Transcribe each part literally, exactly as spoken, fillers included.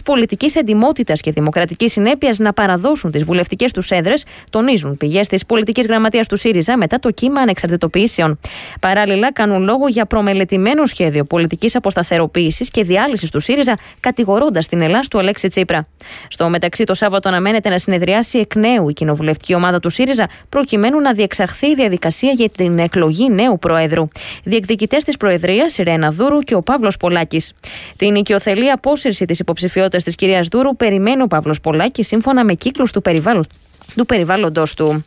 πολιτικής εντιμότητας και δημοκρατικής συνέπειας να παραδώσουν τις βουλευτικές τους έδρες, τονίζουν πηγές της πολιτικής γραμματείας του ΣΥΡΙΖΑ μετά το κύμα ανεξαρτητοποιήσεων. Παράλληλα, κάνουν λόγο για προμελετημένο σχέδιο πολιτικής αποσταθεροποίησης και διάλυσης του ΣΥΡΙΖΑ, κατηγορώντας την Ελλάς του Αλέξη Τσίπρα. Στο μεταξύ, το Σάββατο αναμένεται να συνεδριάσει εκ νέου η κοινοβουλευτική ομάδα του ΣΥΡΙΖΑ, προκειμένου να διεξαχθεί η διαδικασία για την εκλογή νέου Προέδρου. Διεκδικητές της Προεδρίας, η Ρένα Δούρου και ο Παύλος Πολάκης. Την οικειοθελή απόσυρση της υποψηφιότητας της κυρίας Δούρου περιμένει ο Παύλος Πολάκης, σύμφωνα με κύκλους του, περιβάλλον, του περιβάλλοντος του.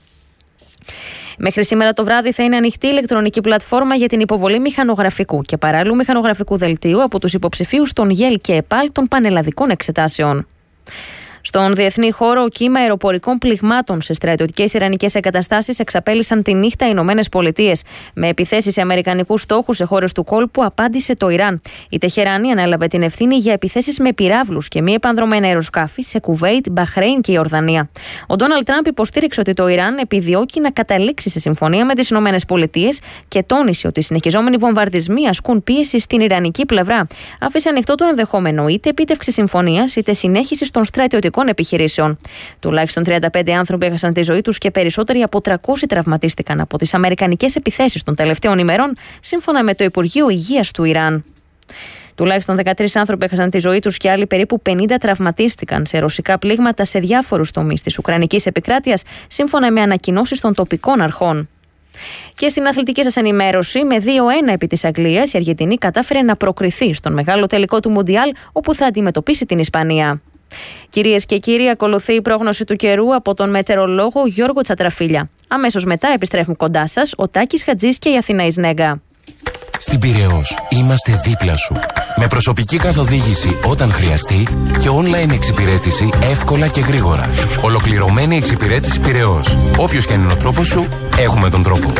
Μέχρι σήμερα το βράδυ θα είναι ανοιχτή ηλεκτρονική πλατφόρμα για την υποβολή μηχανογραφικού και παράλληλου μηχανογραφικού δελτίου από τους υποψηφίους των ΓΕΛ και ΕΠΑΛ των πανελλαδικών εξετάσεων. Στον διεθνή χώρο, κύμα αεροπορικών πληγμάτων σε στρατιωτικές ιρανικές εγκαταστάσεις εξαπέλυσαν τη νύχτα οι Ηνωμένες Πολιτείες. Με επιθέσεις σε αμερικανικούς στόχους σε χώρες του κόλπου απάντησε το Ιράν. Η Τεχεράνη ανέλαβε την ευθύνη για επιθέσεις με πυράβλους και μη επανδρομένα αεροσκάφη σε Κουβέιτ, Μπαχρέιν και Ιορδανία. Ο Ντόναλντ Τραμπ υποστήριξε ότι το Ιράν επιδιώκει να καταλήξει σε συμφωνία με τις Ηνωμένες Πολιτείες και τόνισε ότι οι συνεχιζόμενοι βομβαρδισμοί ασκούν πίεση στην ιρανική πλευρά. Άφησε ανοιχτό το ενδεχόμενο είτε επίτευξη συμφωνίας είτε συνέχιση των στρατιωτικών επιχειρήσεων. Τουλάχιστον τριάντα πέντε άνθρωποι έχασαν τη ζωή τους και περισσότεροι από τριακόσιοι τραυματίστηκαν από τις αμερικανικές επιθέσεις των τελευταίων ημερών, σύμφωνα με το Υπουργείο Υγείας του Ιράν. Τουλάχιστον δεκατρείς άνθρωποι έχασαν τη ζωή τους και άλλοι περίπου πενήντα τραυματίστηκαν σε ρωσικά πλήγματα σε διάφορους τομείς της Ουκρανικής επικράτειας, σύμφωνα με ανακοινώσεις των τοπικών αρχών. Και στην αθλητική σας ενημέρωση, με δύο ένα επί της Αγγλίας, η Αργεντινή κατάφερε να προκριθεί στον μεγάλο τελικό του Μουντιάλ, όπου θα αντιμετωπίσει την Ισπανία. Κυρίες και κύριοι, ακολουθεί η πρόγνωση του καιρού από τον μετεωρολόγο Γιώργο Τσατραφίλια. Αμέσως μετά επιστρέφουν κοντά σας ο Τάκης Χατζής και η Αθηνά Ισνέγκα. Στην Πειραιώς είμαστε δίπλα σου. Με προσωπική καθοδήγηση όταν χρειαστεί και online εξυπηρέτηση εύκολα και γρήγορα. Ολοκληρωμένη εξυπηρέτηση Πειραιώς. Όποιος και αν είναι ο τρόπος σου, έχουμε τον τρόπο.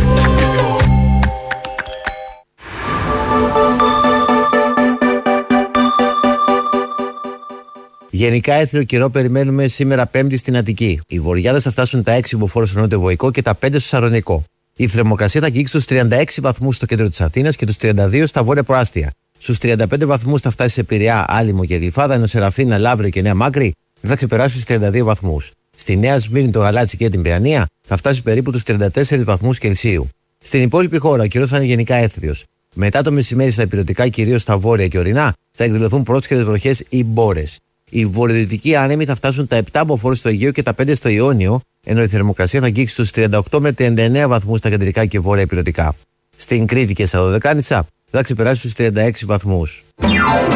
Γενικά έθριο καιρό περιμένουμε σήμερα Πέμπτη στην Αττική. Οι βορειάδες θα φτάσουν τα έξι μποφόρ στο νότιο-βοϊκό και τα πέντε στο Σαρονικό. Η θερμοκρασία θα αγγίξει στους τριάντα έξι βαθμούς στο κέντρο της Αθήνας και τους τριάντα δύο στα βόρεια προάστια. Στους τριάντα πέντε βαθμούς θα φτάσει σε Πειραιά, Άλυμο και Γλυφάδα, ενώ σε Ραφίνα, Λαύριο και Νέα Μάκρη θα ξεπεράσει στους τριάντα δύο βαθμούς. Στη Νέα Σμύρνη, το Γαλάτσι και την Παιανία θα φτάσει περίπου τους τριάντα τέσσερις βαθμούς Κελσίου. Στην υπόλοιπη χώρα ο καιρός θα είναι γενικά έθριος. Μετά το μεσημέρι στα υπηρετικά, κυρίως στα βόρεια και ορεινά, θα εκδηλωθούν πρόσχερες βροχές ή μπόρες. Οι βορειοδυτικοί άνεμοι θα φτάσουν τα επτά μποφόρ στο Αιγαίο και τα πέντε στο Ιόνιο, ενώ η θερμοκρασία θα αγγίξει στους τριάντα οκτώ με τριάντα εννέα βαθμούς στα κεντρικά και βόρεια υπηρετικά. Στην Κρήτη και στα Δωδεκάνησα θα ξεπεράσει στους τριάντα έξι βαθμούς.